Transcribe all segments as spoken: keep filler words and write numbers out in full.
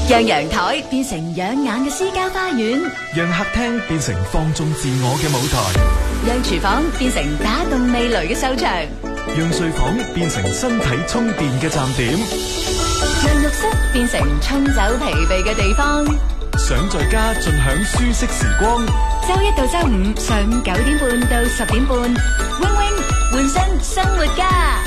讓陽台變成養眼嘅私家花園， 讓客廳變成放縱自我嘅舞台， 讓廚房變成打動味蕾嘅秀場， 讓睡房變成身體充電嘅站點， 讓浴室變成沖走疲憊嘅地方。 想在家盡享舒適時光， 周一到周五上午九點半到十點半，嗡嗡換身生活家。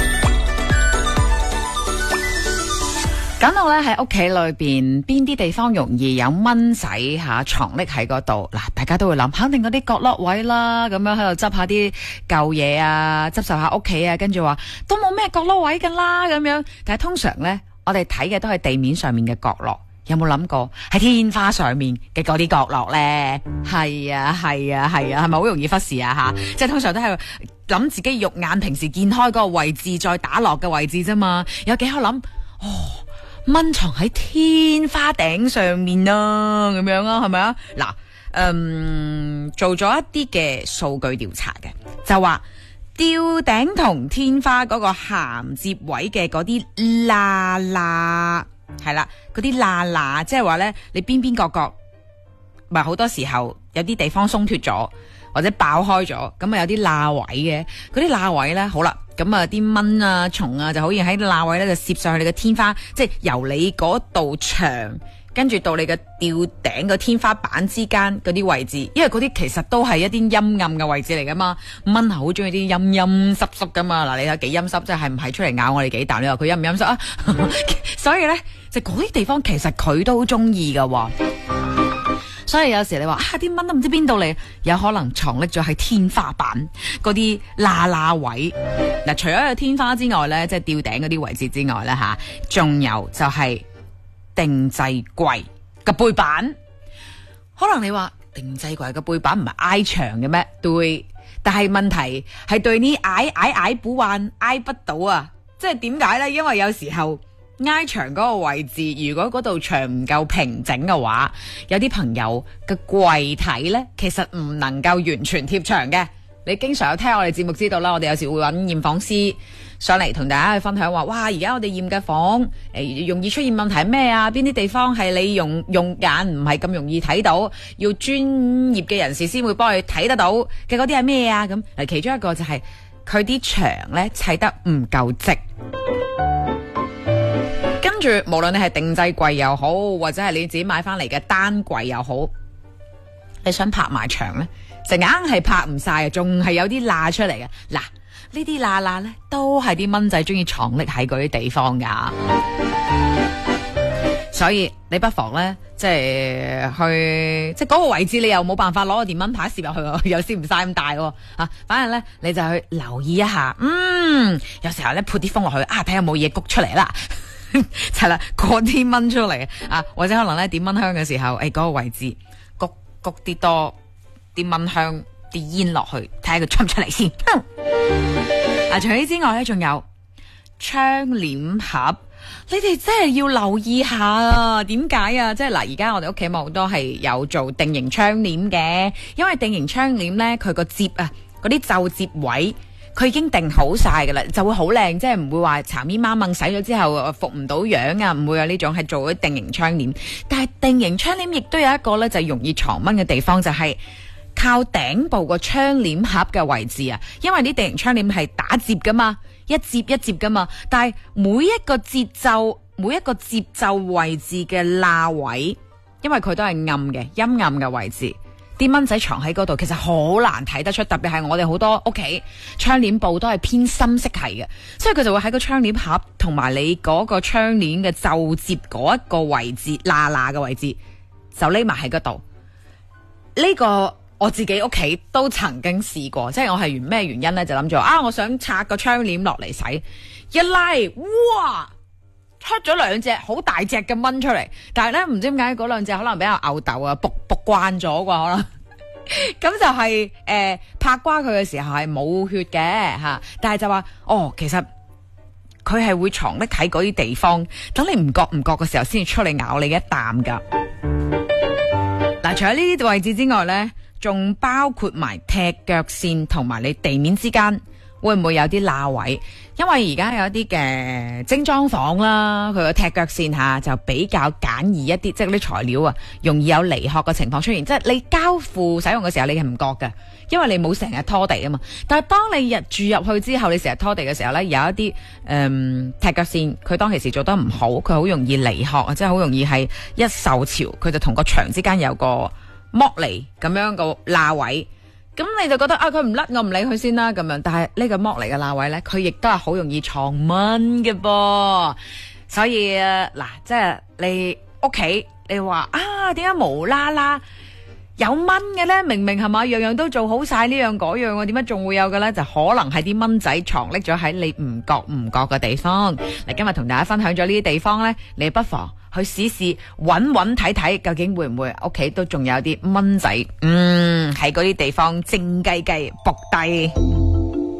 講到咧喺屋企裏邊邊啲地方容易有蚊仔吓藏匿喺嗰度，嗱，大家都會諗，肯定嗰啲角落位啦，咁樣喺度執下啲舊嘢啊，執拾下屋企啊，跟住話都冇咩角落位噶啦咁樣。但係通常咧，我哋睇嘅都係地面上面嘅角落，有冇諗過喺天花上面嘅嗰啲角落咧？係啊係啊係啊，係咪好容易忽視啊吓？即係通常都係諗自己肉眼平時見開嗰個位置再打落嘅位置啫嘛，有幾可諗哦？蚊藏喺天花頂上面啊，咁樣啊，係咪啊？嗱，嗯，做咗一啲嘅數據調查嘅，就話吊頂同天花嗰個銜接位嘅嗰啲罅罅，係啦，嗰啲罅罅，即係話咧，你邊邊角角，唔係好多時候有啲地方鬆脫咗或者爆開咗，咁啊有啲罅位嘅，嗰啲罅位咧，好啦。咁啊，啲蚊啊、蟲啊，就好似喺罅位咧，就攝上去你嘅天花，即係由你嗰道牆，跟住到你嘅吊頂個天花板之間嗰啲位置，因為嗰啲其實都係一啲陰暗嘅位置嚟噶嘛，蚊係好中意啲陰陰濕濕噶嘛，嗱，你睇幾陰濕，即係唔係出嚟咬我哋幾啖？你話佢陰唔陰濕啊？所以咧，就嗰啲地方其實佢都好中意噶。所以有時你話啊，啲蚊都唔知邊度嚟，有可能藏匿咗喺天花板嗰啲罅罅位。嗱，除咗有天花之外咧，即係吊頂嗰啲位置之外咧吓，仲有就係定制櫃嘅背板。可能你話定制櫃嘅背板唔係挨牆嘅咩？對，但係問題係對呢挨挨挨不完挨不到啊！即係點解咧？因為有時候挨牆嗰個位置，如果嗰道牆唔夠平整嘅話，有啲朋友嘅櫃體咧，其實唔能夠完全貼牆嘅。你經常有聽我哋節目知道啦，我哋有時會揾驗房師上嚟同大家去分享話，哇！而家我哋驗嘅房誒、呃，容易出現問題係咩啊？邊啲地方係你用用眼唔係咁容易睇到，要專業嘅人士先會幫你睇得到嘅嗰啲係咩啊？咁嗱，其中一個就係佢啲牆咧砌得唔夠直。跟住，無論你係定制櫃又好，或者係你自己買翻嚟嘅單櫃又好，你想拍埋牆咧，就硬係拍唔晒，仲係有啲罅出嚟嘅。嗱，呢啲罅罅咧，都係啲蚊仔中意藏匿喺嗰啲地方噶。所以你不妨咧，即係去，即係嗰個位置，你又冇辦法攞個電蚊牌攝入去，又攝唔晒咁大喎。啊，反正咧，你就去留意一下。嗯，有時候咧，潑啲風落去，啊，睇下有冇嘢谷出嚟啦。係啦，嗰啲蚊出嚟啊，或者可能咧點蚊香嘅時候，誒、哎、嗰、那個位置谷谷啲多啲蚊香啲煙落去，睇下佢出唔出嚟先。啊，除此之外咧，仲有窗簾盒，你哋真係要留意下啊！點解啊？即係嗱，而家我哋屋企好多係有做定型窗簾嘅，因為定型窗簾咧，佢個摺啊，嗰啲皺摺位。佢已經定好晒噶啦，就會好靚，即係唔會話搽咪媽掹洗咗之後服唔到樣啊，唔會有呢種係做咗定型窗簾。但係定型窗簾亦都有一個咧，就係容易藏蚊嘅地方，就係靠頂部個窗簾盒嘅位置啊。因為啲定型窗簾係打折噶嘛，一摺一摺噶嘛，但係每一個節奏，每一個節奏位置嘅罅位，因為佢都係暗嘅，陰暗嘅位置。啲蚊仔藏喺嗰度，其實好難睇得出，特別係我哋好多屋企窗簾布都係偏深色系嘅，所以佢就會喺個窗簾盒同埋你嗰個窗簾嘅皺摺嗰一個位置罅罅嘅位置，就匿埋喺嗰度。呢、這個我自己屋企都曾經試過，即係我係原咩原因呢？就諗住啊，我想拆個窗簾落嚟洗，一拉，哇！出咗兩隻好大隻嘅蚊出嚟，但係咧唔知點解嗰兩隻可能比較吽斗啊，仆仆慣咗啩可能，咁就係、是、誒、呃、拍瓜佢嘅時候係冇血嘅吓，但係就話哦，其實佢係會藏匿喺嗰啲地方，等你唔覺唔覺嘅時候先至出嚟咬你一啖噶。嗱，除咗呢啲位置之外咧，仲包括埋踢腳線同埋你地面之間會唔會有啲罅位？因為而家有啲嘅精裝房啦，佢個踢腳線下就比較簡易一啲，即係嗰啲材料啊，容易有離殼嘅情況出現。即係你交付使用嘅時候，你係唔覺嘅，因為你冇成日拖地啊嘛。但係當你入住入去之後，你成日拖地嘅時候呢，有一啲誒、嗯、踢腳線，佢當其時做得唔好，佢好容易離殼啊，即係好容易係一受潮，佢就同個牆之間有個剝離咁樣個罅位。咁你就覺得啊，佢唔甩，我唔理佢先啦咁樣。但係呢個剝嚟嘅罅位呢，佢亦都係好容易藏蚊嘅噃。所以嗱，即係你屋企，你話啊，點解無啦啦有蚊嘅呢？明明係嘛，樣樣都做好晒呢樣嗰樣，點解仲會有嘅呢？就可能係啲蚊仔藏匿咗喺你唔覺唔覺嘅地方。嗱，今日同大家分享咗呢啲地方呢，你不妨去試試揾揾睇睇，究竟會唔會屋企都仲有啲蚊仔，嗯，喺嗰啲地方靜雞雞伏低。